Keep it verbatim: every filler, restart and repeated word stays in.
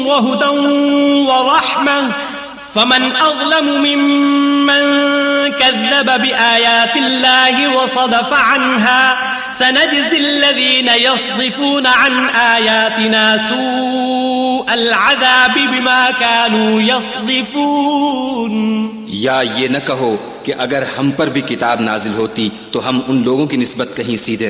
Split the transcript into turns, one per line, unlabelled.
वहुदन वरहमह फमन अज़लमु मिम्मन कज़्ज़ब बिआयातिल्लाहि वसदफ़ अन्हा सनजज़िल्लज़ीना यस्दिफ़ूना अन आयातिना सूअल अज़ाबि बिमा कानू यस्दिफ़ून।
या ये न कहो कि अगर हम पर भी किताब नाजिल होती तो हम उन लोगों की निस्बत कहीं सीधे